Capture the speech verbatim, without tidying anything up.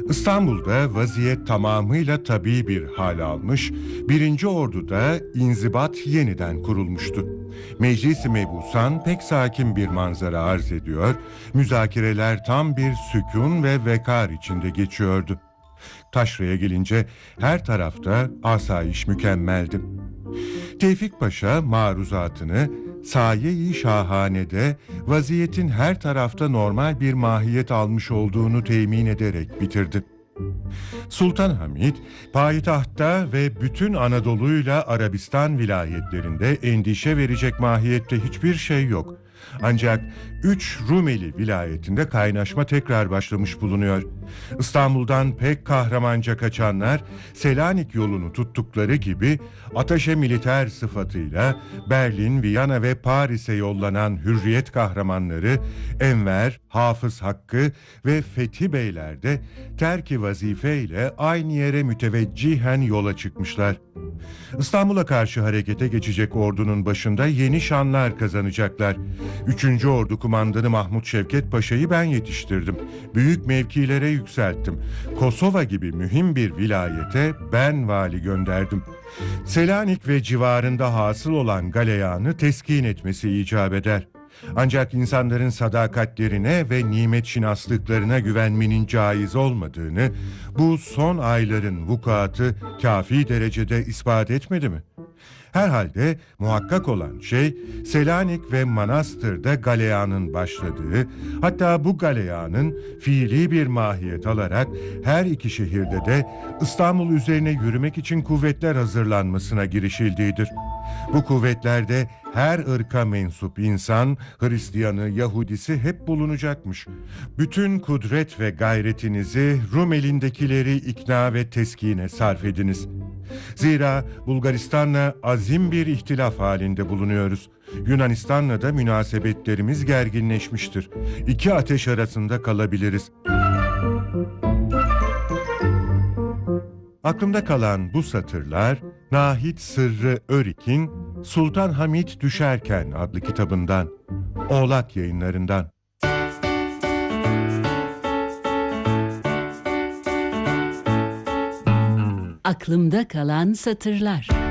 İstanbul'da vaziyet tamamıyla tabii bir hal almış, birinci Ordu'da inzibat yeniden kurulmuştu. Meclis-i Mebusan pek sakin bir manzara arz ediyor, müzakereler tam bir sükun ve vekar içinde geçiyordu. Taşra'ya gelince her tarafta asayiş mükemmeldi. Tevfik Paşa maruzatını Saye-i Şahane'de vaziyetin her tarafta normal bir mahiyet almış olduğunu temin ederek bitirdi. Sultan Hamid, payitahtta ve bütün Anadolu'yla Arabistan vilayetlerinde endişe verecek mahiyette hiçbir şey yok. Ancak üç Rumeli vilayetinde kaynaşma tekrar başlamış bulunuyor. İstanbul'dan pek kahramanca kaçanlar Selanik yolunu tuttukları gibi ateşe militer sıfatıyla Berlin, Viyana ve Paris'e yollanan hürriyet kahramanları Enver, Hafız Hakkı ve Fethi Beyler de terki vazife ile aynı yere müteveccihen yola çıkmışlar. İstanbul'a karşı harekete geçecek ordunun başında yeni şanlar kazanacaklar. Üçüncü Ordu Kumandanı Mahmut Şevket Paşa'yı ben yetiştirdim. Büyük mevkilere yükselttim. Kosova gibi mühim bir vilayete ben vali gönderdim. Selanik ve civarında hasıl olan galeyanı teskin etmesi icap eder. Ancak insanların sadakatlerine ve nimet şinaslıklarına güvenmenin caiz olmadığını bu son ayların vukuatı kafi derecede ispat etmedi mi? Herhalde muhakkak olan şey Selanik ve Manastır'da galeyanın başladığı, hatta bu galeyanın fiili bir mahiyet alarak her iki şehirde de İstanbul üzerine yürümek için kuvvetler hazırlanmasına girişildiğidir. Bu kuvvetlerde her ırka mensup insan, Hristiyanı, Yahudisi hep bulunacakmış. Bütün kudret ve gayretinizi Rum elindekileri ikna ve teskine sarf ediniz. Zira Bulgaristan'la azim bir ihtilaf halinde bulunuyoruz. Yunanistan'la da münasebetlerimiz gerginleşmiştir. İki ateş arasında kalabiliriz. Aklımda kalan bu satırlar Nahit Sırrı Örik'in Sultan Hamid Düşerken adlı kitabından, Oğlak Yayınlarından. Aklımda kalan satırlar.